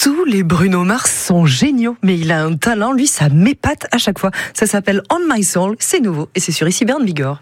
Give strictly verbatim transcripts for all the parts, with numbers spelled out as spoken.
tous les Bruno Mars sont géniaux, mais il a un talent, lui, ça m'épate à chaque fois. Ça s'appelle On My Soul, c'est nouveau et c'est sur Ici Bern Bigorre.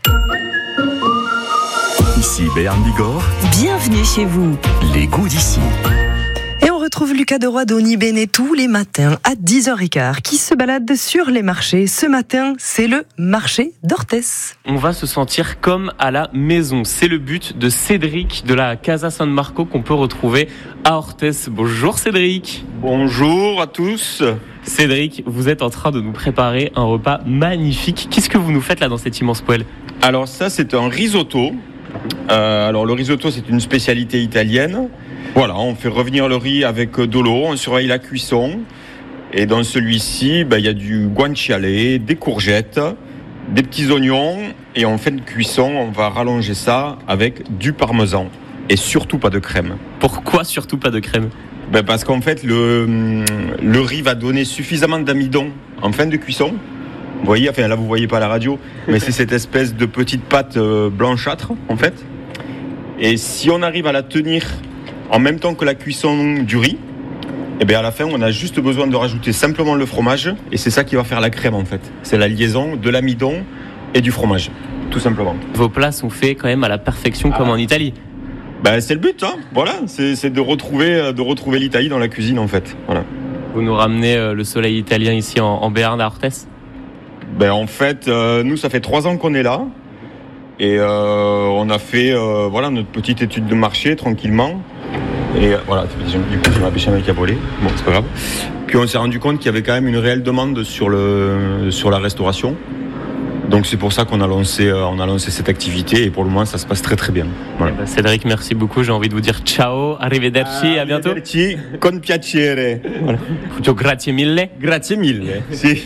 Ici Bern Bigorre. Bienvenue chez vous. Les goûts d'ici. Et on retrouve Lucas Deroy d'Oni Bene tous les matins à dix heures quinze qui se balade sur les marchés. Ce matin, c'est le marché d'Orthès. On va se sentir comme à la maison. C'est le but de Cédric de la Casa San Marco qu'on peut retrouver à Orthès. Bonjour Cédric. Bonjour à tous. Cédric, vous êtes en train de nous préparer un repas magnifique. Qu'est-ce que vous nous faites là dans cette immense poêle ? Alors ça, c'est un risotto. Euh, alors le risotto, c'est une spécialité italienne. Voilà, on fait revenir le riz avec de l'eau, on surveille la cuisson. Et dans celui-ci, ben, il y a du guanciale, des courgettes, des petits oignons. Et en fin de cuisson, on va rallonger ça avec du parmesan. Et surtout pas de crème. Pourquoi surtout pas de crème ? Ben, parce qu'en fait, le, le riz va donner suffisamment d'amidon en fin de cuisson. Vous voyez, enfin là vous voyez pas la radio, mais c'est cette espèce de petite pâte euh, blanchâtre en fait. Et si on arrive à la tenir en même temps que la cuisson du riz, et bien à la fin on a juste besoin de rajouter simplement le fromage et c'est ça qui va faire la crème en fait. C'est la liaison de l'amidon et du fromage, tout simplement. Vos plats sont faits quand même à la perfection comme ah. en Italie. Ben c'est le but, hein. Voilà, c'est, c'est de retrouver de retrouver l'Italie dans la cuisine en fait. Voilà. Vous nous ramenez le soleil italien ici en, en Béarn à Orthès ? Ben en fait, euh, nous ça fait trois ans qu'on est là et euh, on a fait euh, voilà notre petite étude de marché tranquillement et euh, voilà du coup j'ai ma béchamel qui a volé, bon c'est pas grave. Puis on s'est rendu compte qu'il y avait quand même une réelle demande sur le sur la restauration. Donc c'est pour ça qu'on a lancé euh, on a lancé cette activité et pour le moment ça se passe très très bien. Voilà. Ben Cédric, merci beaucoup. J'ai envie de vous dire ciao, arrivederci, à bientôt. Arrivederci, con piacere. Voilà. Grazie mille. Grazie mille. Si.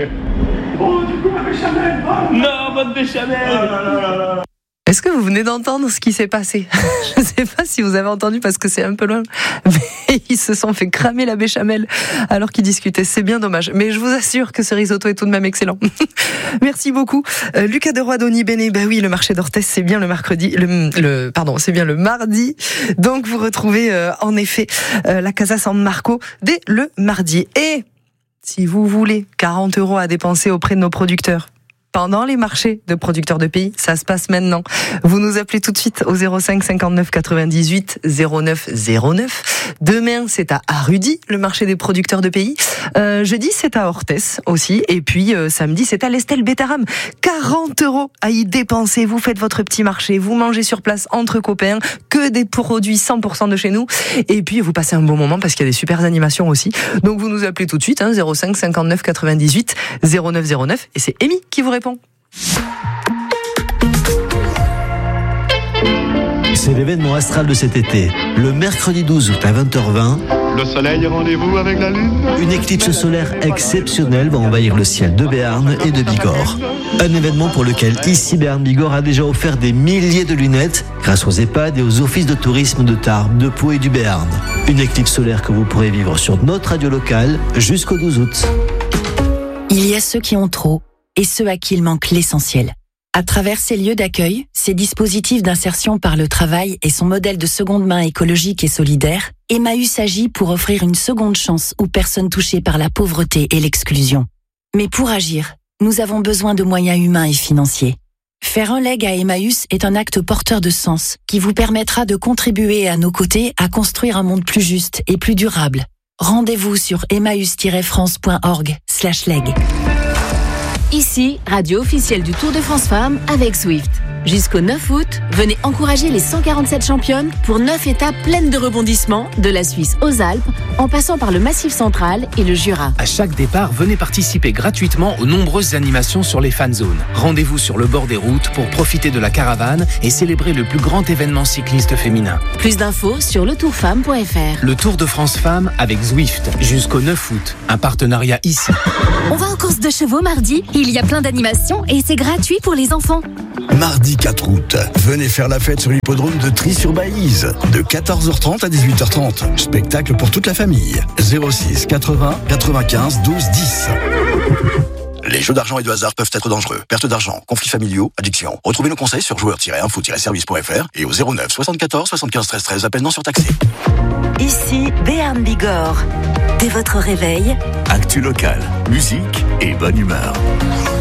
Oh, du coup, ma béchamel. Oh, non, votre béchamel. Oh, là, là, là, là. Est-ce que vous venez d'entendre ce qui s'est passé ? Je ne sais pas si vous avez entendu parce que c'est un peu loin, mais ils se sont fait cramer la béchamel alors qu'ils discutaient. C'est bien dommage. Mais je vous assure que ce risotto est tout de même excellent. Merci beaucoup. Euh, Lucas Deroy d'Oni Bene. Ben oui, le marché d'Orthès, c'est bien le mercredi, le, le pardon, c'est bien le mardi. Donc vous retrouvez euh, en effet euh, la Casa San Marco dès le mardi. Et si vous voulez quarante euros à dépenser auprès de nos producteurs, pendant les marchés de producteurs de pays, ça se passe maintenant. Vous nous appelez tout de suite au zéro cinq cinquante-neuf quatre-vingt-dix-huit zéro neuf zéro neuf. Demain, c'est à Arudi, le marché des producteurs de pays. Euh, jeudi, c'est à Orthès aussi. Et puis, euh, samedi, c'est à l'Estelle Bétaram. quarante euros à y dépenser. Vous faites votre petit marché. Vous mangez sur place entre copains. Que des produits cent pour cent de chez nous. Et puis, vous passez un bon moment parce qu'il y a des super animations aussi. Donc, vous nous appelez tout de suite, hein, zéro cinq cinquante-neuf quatre-vingt-dix-huit zéro neuf zéro neuf. Et c'est Amy qui vous répond. C'est l'événement astral de cet été. Le mercredi douze août à vingt heures vingt, le soleil est rendez-vous avec la lune. Une éclipse solaire exceptionnelle va envahir le ciel de Béarn et de Bigorre. Un événement pour lequel Ici Bern Bigorre a déjà offert des milliers de lunettes grâce aux EHPAD et aux offices de tourisme de Tarbes, de Pau et du Béarn. Une éclipse solaire que vous pourrez vivre sur notre radio locale jusqu'au douze août. Il y a ceux qui ont trop et ceux à qui il manque l'essentiel. À travers ces lieux d'accueil, ces dispositifs d'insertion par le travail et son modèle de seconde main écologique et solidaire, Emmaüs agit pour offrir une seconde chance aux personnes touchées par la pauvreté et l'exclusion. Mais pour agir, nous avons besoin de moyens humains et financiers. Faire un leg à Emmaüs est un acte porteur de sens qui vous permettra de contribuer à nos côtés à construire un monde plus juste et plus durable. Rendez-vous sur emmaüs tiret france point org slash leg. Ici, radio officielle du Tour de France Femmes avec Zwift. Jusqu'au neuf août, venez encourager les cent quarante-sept championnes pour neuf étapes pleines de rebondissements, de la Suisse aux Alpes, en passant par le Massif central et le Jura. À chaque départ, venez participer gratuitement aux nombreuses animations sur les fan zones. Rendez-vous sur le bord des routes pour profiter de la caravane et célébrer le plus grand événement cycliste féminin. Plus d'infos sur le tour femme point f r. Le Tour de France Femmes avec Zwift, jusqu'au neuf août. Un partenariat ici. On va aux courses de chevaux mardi. Il y a plein d'animations et c'est gratuit pour les enfants. Mardi quatre août, venez faire la fête sur l'hippodrome de Trie-sur-Baïse, de quatorze heures trente à dix-huit heures trente. Spectacle pour toute la famille. zéro six quatre-vingts quatre-vingt-quinze douze dix. Les jeux d'argent et de hasard peuvent être dangereux. Perte d'argent, conflits familiaux, addiction. Retrouvez nos conseils sur joueurs tiret info tiret service point f r et au zéro neuf soixante-quatorze soixante-quinze treize treize, appel non surtaxé. Ici Béarn Bigorre. Dès votre réveil, Actu locale, musique et bonne humeur.